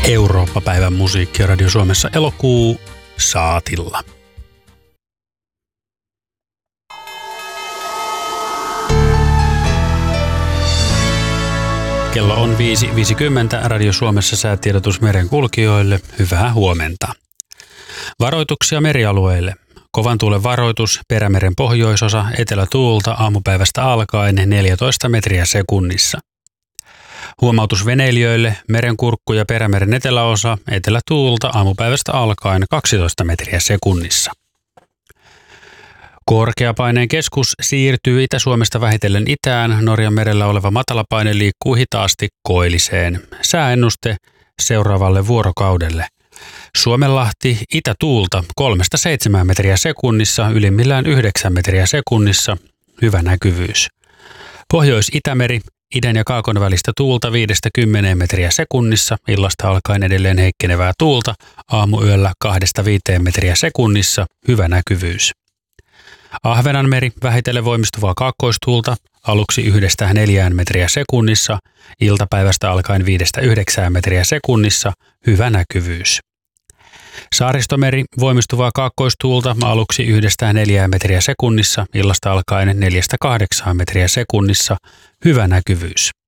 Eurooppa-päivän musiikki Radio Suomessa elokuu saatilla. Kello on 5.50 Radio Suomessa säätiedotus merenkulkijoille. Hyvää huomenta. Varoituksia merialueille. Kovan tuulen varoitus, Perämeren pohjoisosa, etelätuulta aamupäivästä alkaen 14 metriä sekunnissa. Huomautus veneilijöille, Merenkurkku ja Perämeren eteläosa, etelätuulta aamupäivästä alkaen 12 metriä sekunnissa. Korkeapaineen keskus siirtyy Itä-Suomesta vähitellen itään. Norjan merellä oleva matalapaine liikkuu hitaasti koilliseen. Sääennuste seuraavalle vuorokaudelle. Suomenlahti itätuulta 3-7 metriä sekunnissa, ylimmillään 9 metriä sekunnissa. Hyvä näkyvyys. Pohjois-Itämeri, idän ja kaakon välistä tuulta 5-10 metriä sekunnissa, illasta alkaen edelleen heikkenevää tuulta, aamuyöllä 2-5 metriä sekunnissa, hyvä näkyvyys. Ahvenanmeri, vähitellen voimistuvaa kaakkoistuulta, aluksi 1-4 metriä sekunnissa, iltapäivästä alkaen 5-9 metriä sekunnissa, hyvä näkyvyys. Saaristomeri, voimistuvaa kaakkoistuulta, aluksi 1-4 metriä sekunnissa, illasta alkaen 4-8 metriä sekunnissa, hyvä näkyvyys.